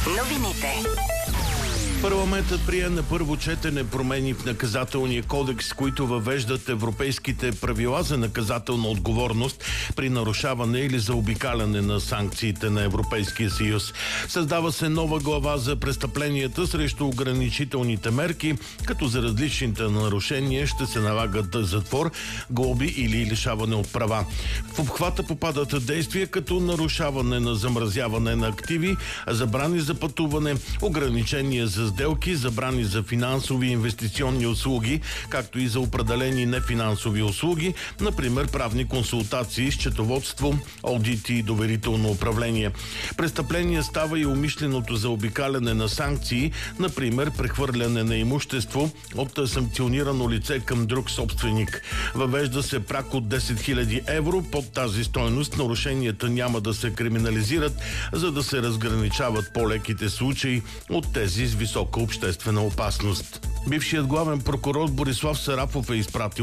Новините. Парламентът прие на първо четене промени в наказателния кодекс, които въвеждат европейските правила за наказателна отговорност при нарушаване или заобикаляне на санкциите на Европейския съюз. Създава се нова глава за престъпленията срещу ограничителните мерки, като за различните нарушения ще се налагат затвор, глоби или лишаване от права. В обхвата попадат действия като нарушаване на замразяване на активи, забрани за пътуване, ограничения за сделки, забрани за финансови и инвестиционни услуги, както и за определени нефинансови услуги, например правни консултации, счетоводство, одит и доверително управление. Престъпление става и умишленото заобикаляне на санкции, например прехвърляне на имущество от санкционирано лице към друг собственик. Въвежда се праг от 10 000 евро. Под тази стойност нарушенията няма да се криминализират, за да се разграничават по-леките случаи от тези с висока обществена опасност. Бившият главен прокурор Борислав Сарафов е изпратил